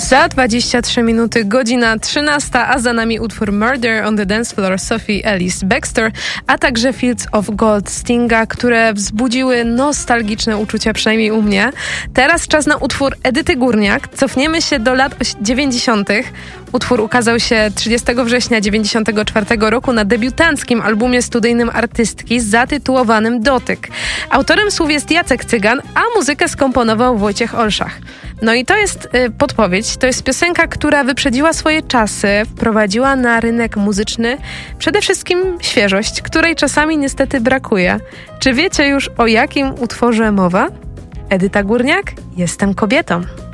Za 23 minuty, godzina 13, a za nami utwór Murder on the Dance Floor Sophie Ellis Bextor, a także Fields of Gold Stinga, które wzbudziły nostalgiczne uczucia, przynajmniej u mnie. Teraz czas na utwór Edyty Górniak. Cofniemy się do lat 90. Utwór ukazał się 30 września 94 roku na debiutanckim albumie studyjnym artystki zatytułowanym Dotyk. Autorem słów jest Jacek Cygan, a muzykę skomponował Wojciech Olszach. No i to jest podpowiedź, to jest piosenka, która wyprzedziła swoje czasy, wprowadziła na rynek muzyczny przede wszystkim świeżość, której czasami niestety brakuje. Czy wiecie już, o jakim utworze mowa? Edyta Górniak, Jestem kobietą.